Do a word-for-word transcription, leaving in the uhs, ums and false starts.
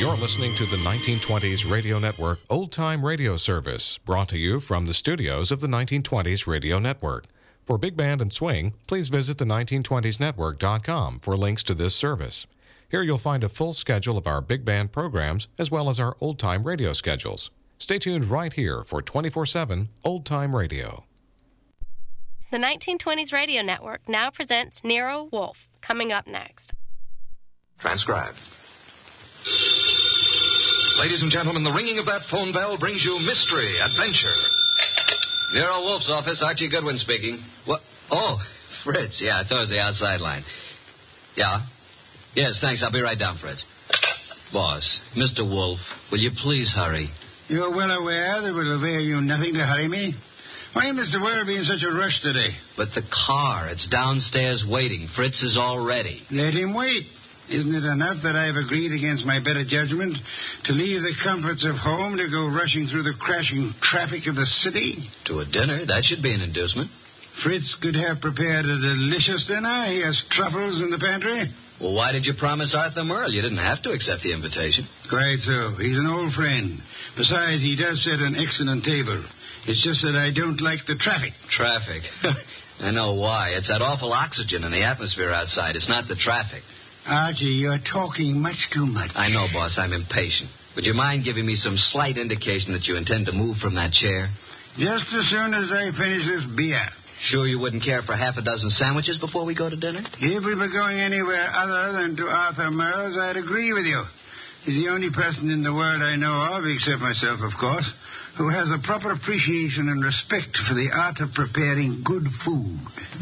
You're listening to the nineteen twenties Radio Network Old Time Radio Service, brought to you from the studios of the nineteen twenties Radio Network. For big band and swing, please visit the nineteen twenties network dot com for links to this service. Here you'll find a full schedule of our big band programs as well as our old time radio schedules. Stay tuned right here for twenty-four seven Old Time Radio. The nineteen twenties Radio Network now presents Nero Wolfe, coming up next. Transcribed. Ladies and gentlemen, the ringing of that phone bell brings you mystery, adventure. Nero Wolfe's office, Archie Goodwin speaking. What? Oh, Fritz. Yeah, I thought it was the outside line. Yeah? Yes, thanks. I'll be right down, Fritz. Boss, Mister Wolfe, will you please hurry? You're well aware that it will avail you nothing to hurry me. Why, Mister Werby, in such a rush today? But the car, it's downstairs waiting. Fritz is all ready. Let him wait. Isn't it enough that I have agreed against my better judgment to leave the comforts of home to go rushing through the crashing traffic of the city? To a dinner? That should be an inducement. Fritz could have prepared a delicious dinner. He has truffles in the pantry. Well, why did you promise Arthur Merle? You didn't have to accept the invitation. Quite so. He's an old friend. Besides, he does set an excellent table. It's just that I don't like the traffic. Traffic? I know why. It's that awful oxygen in the atmosphere outside. It's not the traffic. Archie, you're talking much too much. I know, boss. I'm impatient. Would you mind giving me some slight indication that you intend to move from that chair? Just as soon as I finish this beer. Sure you wouldn't care for half a dozen sandwiches before we go to dinner? If we were going anywhere other than to Arthur Merle's, I'd agree with you. He's the only person in the world I know of, except myself, of course, who has a proper appreciation and respect for the art of preparing good food.